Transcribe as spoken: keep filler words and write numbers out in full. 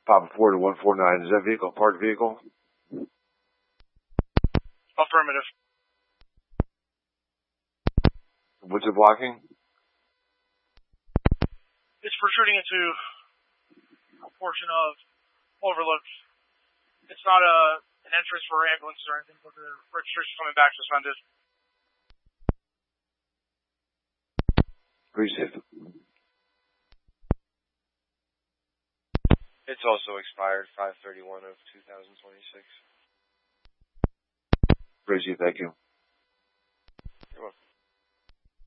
Papa four to one four nine. Is that vehicle a parked vehicle? Affirmative. What's it blocking? It's protruding into a portion of overlook. It's not a an entrance for ambulance or anything, but the registration's coming back suspended. Appreciate it. It's also expired five thirty-one of two thousand twenty-six. Appreciate it. Thank you. You're welcome.